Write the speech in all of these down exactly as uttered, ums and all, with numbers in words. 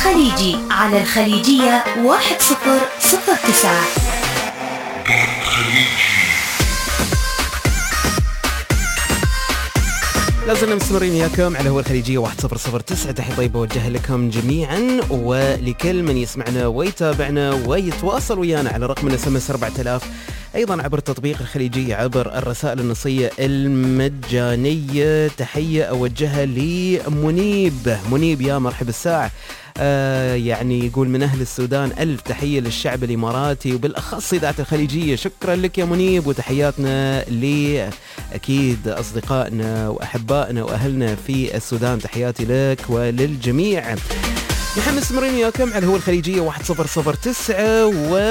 الخليجي على الخليجية واحد صفر صفر تسعة. لازلنا مستمرين وياكم على هو الخليجية واحد صفر صفر تسعة. تحية طيبة وجه لكم جميعا ولكل من يسمعنا ويتابعنا ويتواصل ويانا على رقم اس ام اس أربعة آلاف، أيضا عبر تطبيق الخليجية عبر الرسائل النصية المجانية. تحية أوجهها لمنيب. منيب يا مرحب الساعة. آه يعني يقول من أهل السودان ألف تحية للشعب الإماراتي وبالأخص إذاعة الخليجية. شكرا لك يا منيب، وتحياتنا لأكيد أصدقائنا وأحبائنا وأهلنا في السودان. تحياتي لك وللجميع. نحن مستمرين وياكم على هو الخليجية واحد صفر صفر تسعة.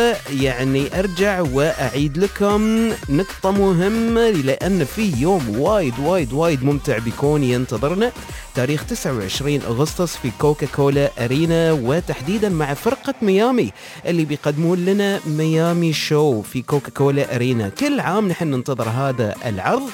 ويعني أرجع وأعيد لكم نقطة مهمة، لأن في يوم وايد وايد وايد ممتع بيكون ينتظرنا تاريخ تسعة وعشرين أغسطس في كوكا كولا أرينا، وتحديدا مع فرقة ميامي اللي بيقدمون لنا ميامي شو في كوكا كولا أرينا. كل عام نحن ننتظر هذا العرض،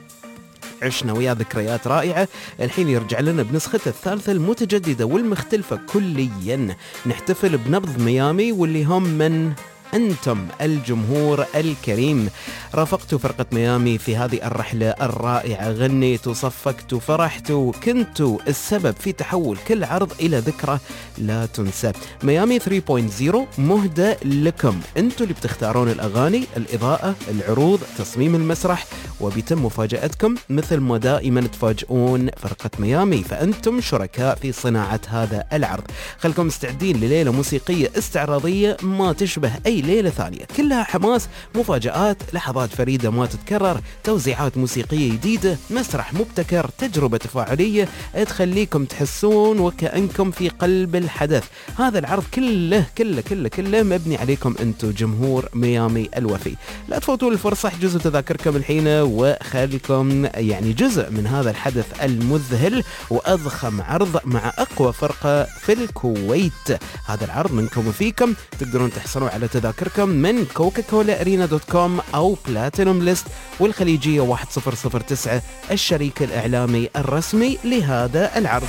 عشنا ويا ذكريات رائعة. الحين يرجع لنا بنسخته الثالثة المتجددة والمختلفة كليا. نحتفل بنبض ميامي واللي هم من أنتم الجمهور الكريم. رافقتوا فرقة ميامي في هذه الرحلة الرائعة، غنيتوا صفقتوا فرحتوا، كنتوا السبب في تحول كل عرض إلى ذكرى لا تنسى. ميامي ثلاثة نقطة صفر مهدى لكم، أنتوا اللي بتختارون الأغاني، الإضاءة، العروض، تصميم المسرح، وبيتم مفاجأتكم مثل ما دائما تفاجئون فرقة ميامي، فأنتم شركاء في صناعة هذا العرض. خلكم مستعدين لليلة موسيقية استعراضية ما تشبه أي ليلة ثانية، كلها حماس، مفاجآت، لحظات فريدة ما تتكرر، توزيعات موسيقية جديدة، مسرح مبتكر، تجربة تفاعلية تخليكم تحسون وكأنكم في قلب الحدث. هذا العرض كله كله كله كله مبني عليكم أنتم جمهور ميامي الوفي. لا تفوتوا الفرصة، احجزوا تذاكركم الحين وخليكم يعني جزء من هذا الحدث المذهل وأضخم عرض مع أقوى فرقة في الكويت. هذا العرض منكم وفيكم. تقدرون تحصلوا على تذاكركم من كوكا كولا أرينا دوت كوم أو بلاتينوم ليست والخليجية واحد صفر صفر تسعة الشريك الإعلامي الرسمي لهذا العرض.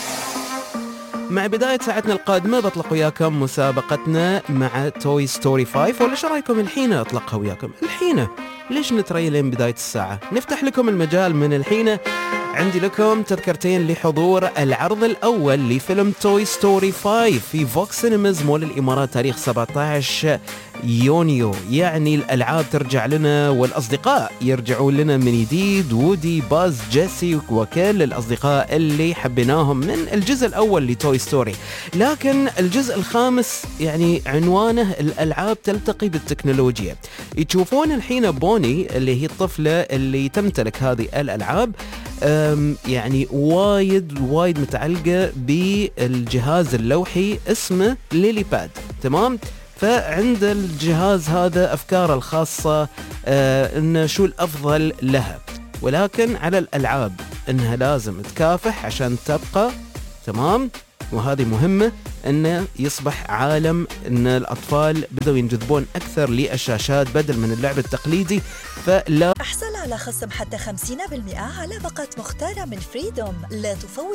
مع بداية ساعتنا القادمة بطلق وياكم مسابقتنا مع توي ستوري خمسة، ولا شو رايكم الحين أطلقها وياكم الحين؟ ليش نتري لين بداية الساعة؟ نفتح لكم المجال من الحين. عندي لكم تذكرتين لحضور العرض الأول لفيلم توي ستوري خمسة في فوكس سينماز مول الإمارات تاريخ سبعة عشر يونيو. يعني الألعاب ترجع لنا والأصدقاء يرجعون لنا من جديد، وودي، باز، جيسي وكل الأصدقاء اللي حبيناهم من الجزء الأول لتوي ستوري. لكن الجزء الخامس يعني عنوانه الألعاب تلتقي بالتكنولوجيا. تشوفون الحين بوني اللي هي الطفلة اللي تمتلك هذه الألعاب يعني وايد وايد متعلقة بالجهاز اللوحي اسمه ليلي باد، تمام؟ فعند الجهاز هذا أفكار الخاصة آه إن شو الأفضل لها، ولكن على الألعاب إنها لازم تكافح عشان تبقى، تمام؟ وهذه مهمة إنه يصبح عالم إن الأطفال بدأوا ينجذبون أكثر للشاشات بدل من اللعب التقليدي. فلا احصل على خصم حتى خمسين بالمئة على باقات مختارة من فريدوم. لا تفوت